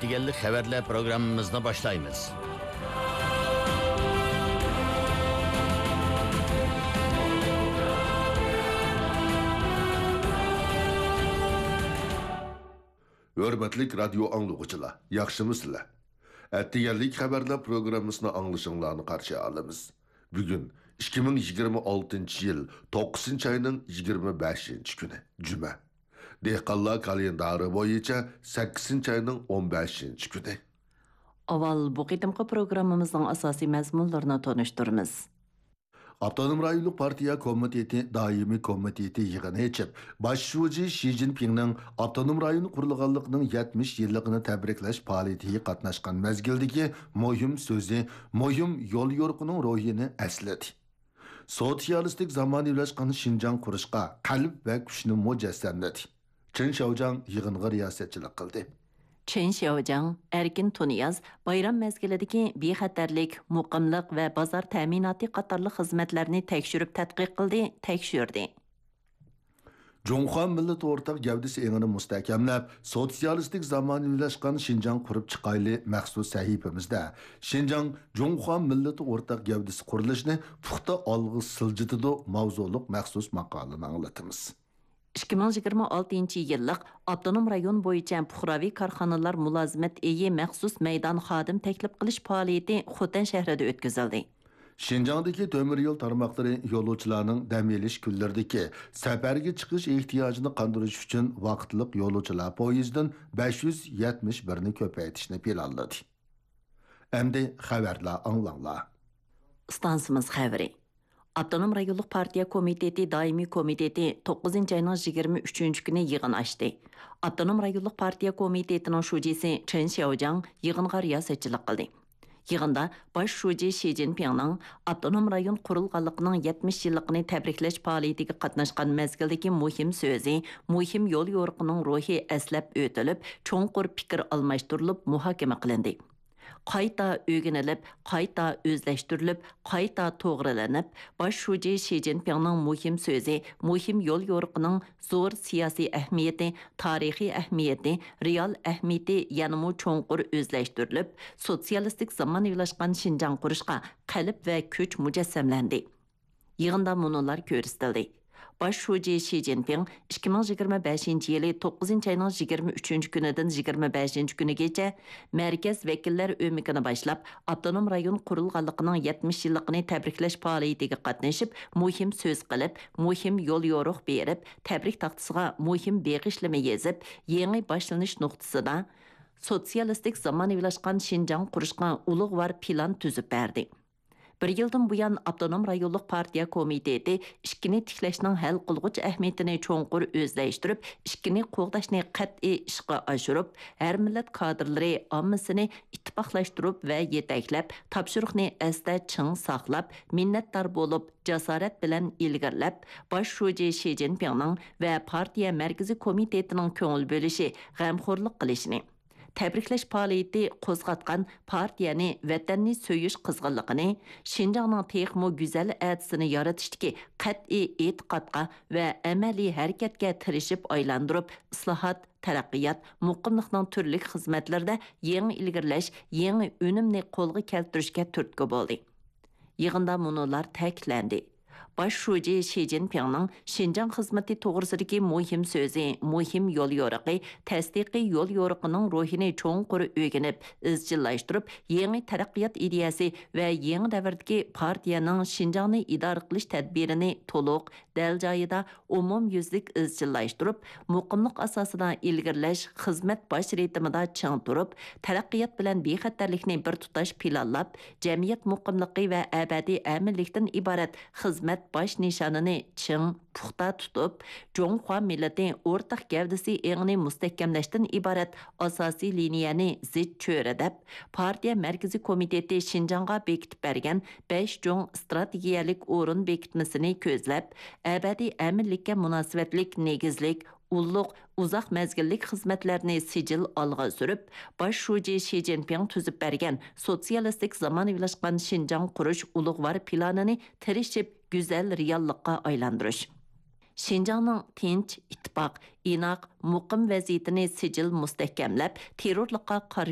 Attigellik haberler programımızda başlayımız. Hörmətlik radio anlıqçılar, yaxşımısınızlar? Attigellik haberler programımızını anlaşılığını qarşı alımız. Bugün 2026 yıl 9 ayının 25 günü, Cuma. Dehqonlar kalendari boyunca 8 ayının 15 günü. Aval bu qitimqi programımızın asasi məzmunlarını tanıştırırız. Avtonom rayonluq partiya komiteti daimi komiteti yığını içib, başçıcı Xi Jinping'nin avtonom rayon qurulğanlığının 70 yıllıqını təbriklaş fəaliyyətiga qatnaşqan məzgildəki mühim sözü, mühim yol yorğunun ruhini əsledi. Sosyalistik zamaniyləşqan Şinjan quruşqa qalb və күшni mücəssəmlədi. Chen Xiaojiang yığınğa riyasətçilik qildi. Chen Xiaojiang erkin Tuniyaz bayram məzgilidəki bexətərlik, muqimlik və bazar təminatı qatarlı xizmətlərini təkşürüb tədqiq qildi, təkşürdü. Cumhuriyet Millet Ortak Gövdesi eğini müstəhkəmləb, sosyalistik zamaniyləşqan Şinjan qurub çıxaylı məxsus səhifəmizdə Şinjan Cumhuriyet Millet Ortak Gövdesi quruluşunu puxta alğı sılcıtıdı mavzuluq məxsus maqalını anlatımız. 2026 yıllıq Avtonom rayon boyunca puxravi karxanalar mülazimət eyi məxsus meydan xadim təklif qilish fəaliyyəti Xotan şəhrində ötküzildi. Şinjan'daki tömür yol tarmaqları yolcularının dəm eliş günlərdəki səfərə çıxış ehtiyacını qandırış üçün vaqtlıq yolcular poyezdin 571-ni köpəytişini planladı. Əmdi xəbərlər anlanlar. Stansımız xəbəri. Avtonom rayonluq partiya komiteti daimi komiteti 9 ayının 23 günü yığın açdı. Avtonom rayonluq partiya komitetinin şucisi Chen Xiaojiang yığınğa riyasətçilik qildi. Yığında baş şuci Xi Jinping'nin avtonom rayon qurulğanlığının 70 yıllıqını təbriklaş fəaliyyətiga qatnaşqan məzgildəki mühim sözü, mühim yol yorğunun ruhi əsləb ötülüb, çoğunqur fikir almaşdırılıb, muhakimə qilindi. Qayta öğrenilib, qayta özləşdirilib, qayta toğrilanıb, baş şuci Xi Jinping'nin mühim sözü, mühim yol yorğunun zor siyasi əhmiyyəti, tarixi əhmiyyəti, real əhmiyyəti yanımı çoğunqur özləşdirilib, sosyalistik zamaniyləşqan Şinjan quruşqa qalb və köç mücəssəmləndi. Yığında munolar görüstüldi. Baş şuci Xi Jinping 2025 yılı 9 ayının 23 günüdən 25 günügəcə mərkəz vəkillər ömükünü başlap, avtonom rayon qurulğanlığının 70 yıllıqını təbriklaş fəaliyyətiga qatnaşıb, mühim söz qilib, mühim yol yoruq berib, təbrik taxtısına mühim beğişləmə yazıb, yeni başlanış nöqtəsində sosyalistik zamaniyləşqan Şinjan quruşqa ulug'var plan tüzüb berdi. Bir yıldan buyan Avtonom rayonluq partiya komiteti işkini tikləşinin həll qılğıç əhmiyyətini çoğunqur özləşdirib, işkini qoğdaşını qət'i işqa aşırıb, hər millət kadrları ammasını ittifaqlaşdırıb və yetəkləb, tapşırıqını əsdə çın saqlab, minnətdar olub, cəsarət bilən ilgirləb, baş şuci Xi Jinping'nin və partiya mərkəzi komitetinin köngül bölüşü, qəmxorluq qilishini, təbriklaş fəaliyyəti qozğatqan partiyani vətənni söyüş qızğınlığını, Şinjanның texmo güzəl ədisini yaratışdaki qət'i etiqadqa və əməli hərəkətə tirişib aylandırıb, islahat, tərəqqiyat, muqimlikning türlük xizmətlərdə yeni ilgirləş, yeni önümni qolğa keltirishga turtki bo'ldi. Yığında munolar təkləndi. Baş şuci Xi Jinping'nin Şinjan xizmeti toğrısıdaki mühim sözü, mühim yol yoruqı, təsdiqi yol yoruqının ruhini çoğunqur öğrenib, izcillaşdırıb, yeni tərəqqiyat ideyası və yeni dəvirdəki partiyanın Şinjanı idarə qilish tədbirini toluq, dəl jayida umum yüzlük izcillaşdırıb, muqimlik asasına ilgirləş, xizmət baş ritmida çıng turub, tərəqqiyat bilən bexətərlikni bir tutaş planlab, cəmiyyət muqimliqi və əbədi əminlikdən ibarət xizmət baş nişanını çıng, puxta tutup, Cumhuriyet milleti ortaq gavdisi eğini müstəhkəmləşdən ibarət asasi liniyani zid çöredəb, partiya mərkəzi komiteti Şinjanğa bekitib bergen 5 Cong strategiyalik orun bekitmesini közləb, əbədi əminlikə münasibətlik negizlik, ulluq, uzaq məzgillik xizmətlərini sicil alğa sürüb, baş şuci Xi Jinping tüzüb bergen sosyalistik zamaniyləşqan Şinjan quruş ulug'var planını tirişib güzel reallıqqa aylandırış. Şinjanның tinch, ittifoq, inoq, muqim vaziyatini sijil mustahkamlab, terrorlikqa qarshi